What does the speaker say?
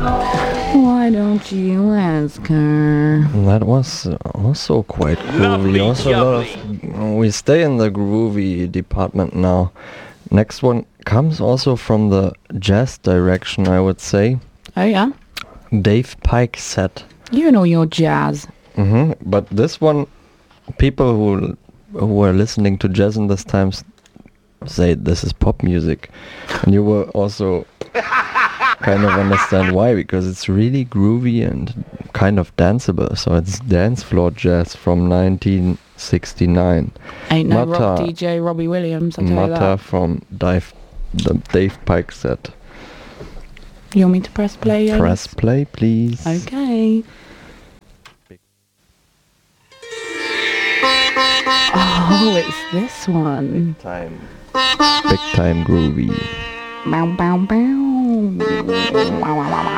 Why don't you ask her? That was also quite groovy. Also a lot of... We stay in the groovy department now. Next one comes also from the jazz direction, I would say. Oh yeah? Dave Pike set. You know your jazz. But this one, people who are listening to jazz in this times say this is pop music. And you will also kind of understand why, because it's really groovy and kind of danceable. So it's dance floor jazz from 1969. Ain't no Mata. rock DJ Robbie Williams, I'll tell you Mata that. from the Dave Pike set. You want me to press play? Jonas? Press play, please. Okay. Oh, it's this one. Big time groovy. Bow, bow, bow. Wow, wow, wow, wow.